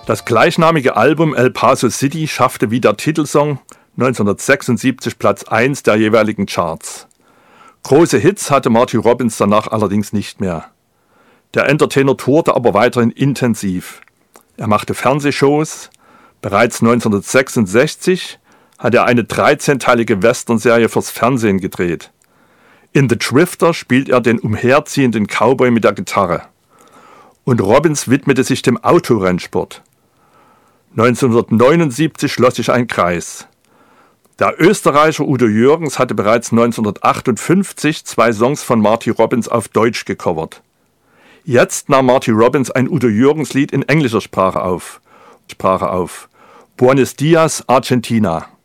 Das gleichnamige Album El Paso City schaffte wie der Titelsong 1976 Platz 1 der jeweiligen Charts. Große Hits hatte Marty Robbins danach allerdings nicht mehr. Der Entertainer tourte aber weiterhin intensiv. Er machte Fernsehshows. Bereits 1966 hat er eine 13-teilige Western-Serie fürs Fernsehen gedreht. In The Drifter spielt er den umherziehenden Cowboy mit der Gitarre. Und Robbins widmete sich dem Autorennsport. 1979 schloss sich ein Kreis. Der Österreicher Udo Jürgens hatte bereits 1958 2 Songs von Marty Robbins auf Deutsch gecovert. Jetzt nahm Marty Robbins ein Udo Jürgens Lied in englischer Sprache auf. Buenos Dias, Argentina.